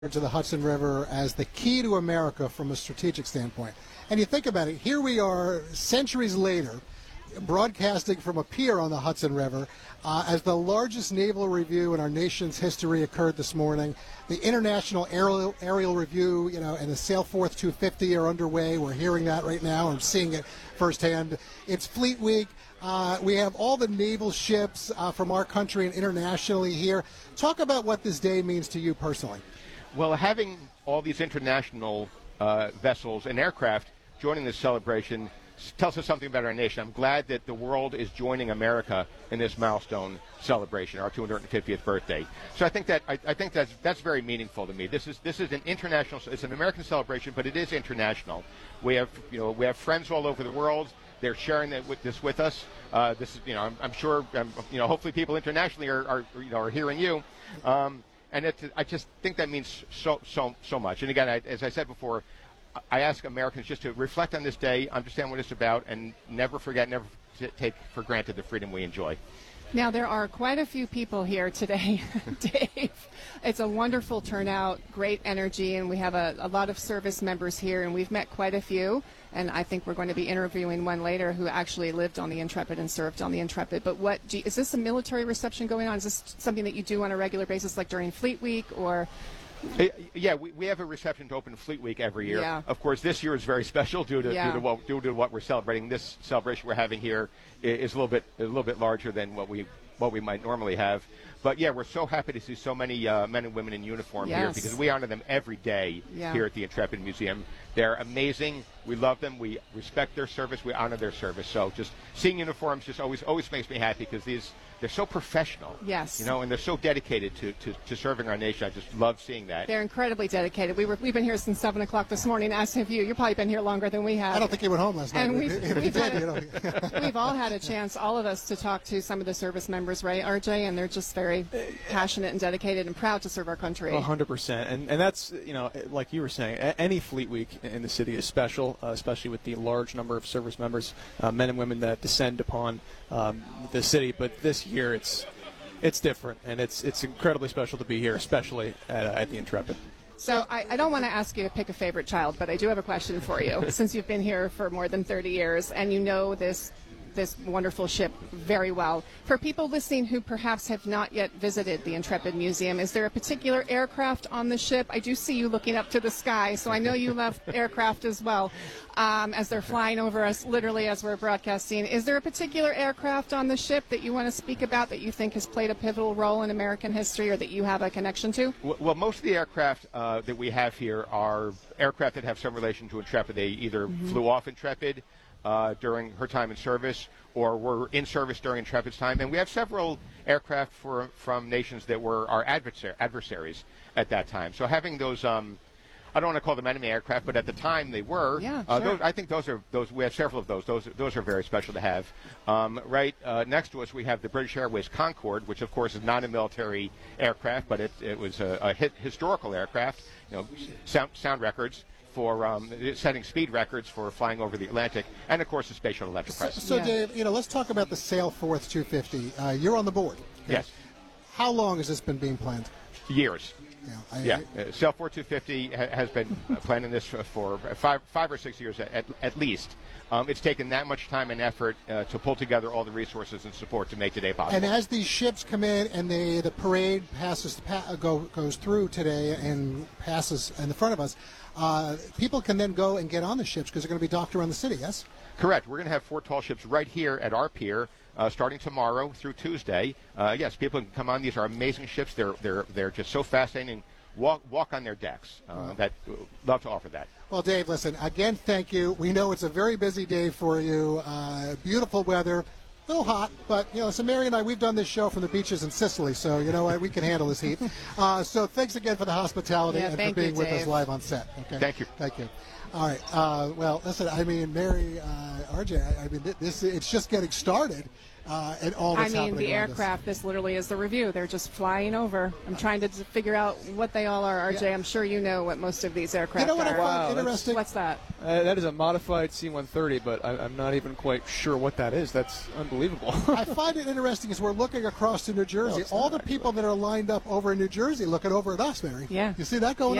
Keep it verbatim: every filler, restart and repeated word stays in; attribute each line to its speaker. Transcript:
Speaker 1: to the Hudson River as the key to America from a strategic standpoint. And you think about it, here we are centuries later, broadcasting from a pier on the Hudson River uh, as the largest naval review in our nation's history occurred this morning. The International Aerial, Aerial Review, you know, and the Sailforth two fifty are underway. We're hearing that right now. I'm seeing it firsthand. It's Fleet Week. Uh, we have all the naval ships uh, from our country and internationally here. Talk about what this day means to you personally.
Speaker 2: Well, having all these international uh, vessels and aircraft joining this celebration tells us something about our nation. I'm glad that the world is joining America in this milestone celebration, our two hundred fiftieth birthday. So I think that I, I think that's that's very meaningful to me. This is this is an international, it's an American celebration, but it is international. We have you know we have friends all over the world. They're sharing that with this with us. Uh, this is you know I'm, I'm sure um, you know hopefully people internationally are, are you know are hearing you. Um, And it, I just think that means so, so, so much. And again, I, as I said before, I ask Americans just to reflect on this day, understand what it's about, and never forget, never t- take for granted the freedom we enjoy.
Speaker 3: Now, there are quite a few people here today, Dave. It's a wonderful turnout, great energy, and we have a, a lot of service members here, and we've met quite a few. And I think we're going to be interviewing one later who actually lived on the Intrepid and served on the Intrepid. But what do you, is this a military reception going on? Is this something that you do on a regular basis, like during Fleet Week, or?
Speaker 2: Yeah, we, we have a reception to open Fleet Week every year.
Speaker 3: Yeah.
Speaker 2: Of course, this year is very special due to,
Speaker 3: yeah.
Speaker 2: due to what due to what we're celebrating. This celebration we're having here is a little bit a little bit larger than what we what we might normally have. But yeah, we're so happy to see so many uh, men and women in uniform
Speaker 3: yes.
Speaker 2: here because we honor them every day
Speaker 3: yeah.
Speaker 2: here at the Intrepid Museum. They're amazing. We love them. We respect their service. We honor their service. So just seeing uniforms just always always makes me happy because these they're so professional.
Speaker 3: Yes.
Speaker 2: You know, and they're so dedicated to, to, to serving our nation. I just love seeing that.
Speaker 3: They're incredibly dedicated. We were we've been here since seven o'clock this morning. As have you. You've probably been here longer than we have.
Speaker 1: I don't think you went home last night.
Speaker 3: And we've,
Speaker 1: if
Speaker 3: we've,
Speaker 1: you did,
Speaker 3: had,
Speaker 1: you know.
Speaker 3: we've all had a chance, all of us, to talk to some of the service members, right, R J? And they're just very passionate and dedicated and proud to serve our country.
Speaker 4: A hundred percent, and and that's you know like you were saying, any Fleet Week in the city is special, uh, especially with the large number of service members, uh, men and women that descend upon um, the city. But this year, it's it's different, and it's it's incredibly special to be here, especially at, uh, at the Intrepid.
Speaker 3: So I, I don't want to ask you to pick a favorite child, but I do have a question for you. Since you've been here for more than thirty years, and you know this. this wonderful ship very well. For people listening who perhaps have not yet visited the Intrepid Museum, is there a particular aircraft on the ship? I do see you looking up to the sky, so I know you love aircraft as well, um, as they're flying over us literally as we're broadcasting. Is there a particular aircraft on the ship that you want to speak about that you think has played a pivotal role in American history or that you have a connection to?
Speaker 2: Well, most of the aircraft uh, that we have here are aircraft that have some relation to Intrepid. They either mm-hmm. flew off Intrepid Uh, during her time in service, or were in service during Intrepid's time. And we have several aircraft for, from nations that were our adversar- adversaries at that time. So having those, um, I don't want to call them enemy aircraft, but at the time they were.
Speaker 3: Yeah,
Speaker 2: uh,
Speaker 3: sure.
Speaker 2: those, I think those are those. We have several of those. Those those are very special to have. Um, right uh, next to us, we have the British Airways Concorde, which of course is not a military aircraft, but it, it was a, a hit, historical aircraft. You know, sound, sound records. For um, setting speed records for flying over the Atlantic, and of course the Space Shuttle Enterprise.
Speaker 1: So, so
Speaker 3: yeah.
Speaker 1: Dave, you know, let's talk about the Sailforth two fifty. Uh, you're on the board. Okay?
Speaker 2: Yes.
Speaker 1: How long has this been being planned?
Speaker 2: Years.
Speaker 1: Yeah. I,
Speaker 2: yeah.
Speaker 1: I,
Speaker 2: Uh, Sailforth two fifty ha- has been planning this for, for five, five or six years at, at least. Um, it's taken that much time and effort uh, to pull together all the resources and support to make today possible.
Speaker 1: and as these ships come in and they, the parade passes pa- go, goes through today and passes in the front of us, uh, people can then go and get on the ships because they're going to be docked around the city, yes?
Speaker 2: Correct. We're going to have four tall ships right here at our pier, uh, starting tomorrow through Tuesday. Uh, yes, people can come on. These are amazing ships. They're they're they're just so fascinating. Walk walk on their decks. Uh, wow. That love to offer that.
Speaker 1: Well, Dave, listen again. Thank you. We know it's a very busy day for you. Uh, beautiful weather. A little hot, but, you know, so Mary and I, we've done this show from the beaches in Sicily, so, you know, we can handle this heat. Uh, so thanks again for the hospitality
Speaker 3: yeah,
Speaker 1: and for being
Speaker 3: you,
Speaker 1: with
Speaker 3: Dave.
Speaker 1: us live on set. Okay?
Speaker 2: Thank you.
Speaker 1: Thank you. All right. Uh, well, listen, I mean, Mary, uh, R J, I, I mean, this it's just getting started. uh, and all
Speaker 3: I
Speaker 1: that's
Speaker 3: mean,
Speaker 1: happening
Speaker 3: the
Speaker 1: around us.
Speaker 3: aircraft, this literally is the review. They're just flying over. I'm trying to d- figure out what they all are, R J.
Speaker 1: Yeah.
Speaker 3: I'm sure you know what most of these aircraft
Speaker 1: You know what I
Speaker 3: are.
Speaker 1: find
Speaker 4: Wow, that's-
Speaker 1: interesting?
Speaker 3: What's that?
Speaker 4: Uh, that is a modified C one thirty, but I, I'm not even quite sure what that is. That's unbelievable.
Speaker 1: I find it interesting as we're looking across to New Jersey,
Speaker 4: it's
Speaker 1: all
Speaker 4: not
Speaker 1: the people that are lined up over in New Jersey looking over at us, Mary.
Speaker 3: Yeah.
Speaker 1: You see that going